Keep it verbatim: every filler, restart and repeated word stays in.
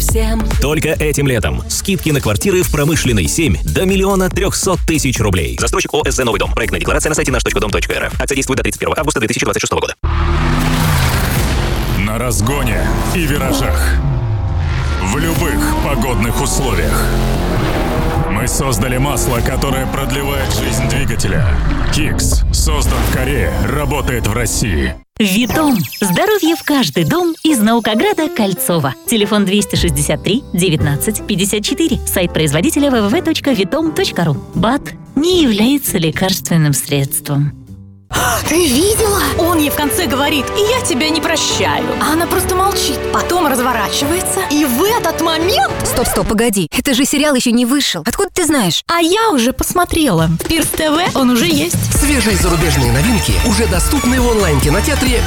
всем. Только этим летом. Скидки на квартиры в Промышленной семь до миллиона трехсот тысяч рублей. Застройщик ОСЗ «Новый дом». Проектная декларация на сайте наш точка дом точка эр эф. Акция действует до тридцать первого августа две тысячи двадцать шестого года. На разгоне и виражах. В любых погодных условиях. Мы создали масло, которое продлевает жизнь двигателя. Кикс создан в Корее, работает в России. Витом. Здоровье в каждый дом из Наукограда Кольцова. Телефон двести шестьдесят три девятнадцать пятьдесят четыре. Сайт производителя дабл ю дабл ю дабл ю точка витом точка ру. БАД не является лекарственным средством. Ты видела? Он ей в конце говорит: и я тебя не прощаю. А она просто молчит, потом разворачивается. И в этот момент... Стоп, стоп, погоди. Это же сериал еще не вышел. Откуда ты знаешь? А я уже посмотрела. В Пирс ТВ он уже есть. Свежие зарубежные новинки уже доступны в онлайн-кинотеатре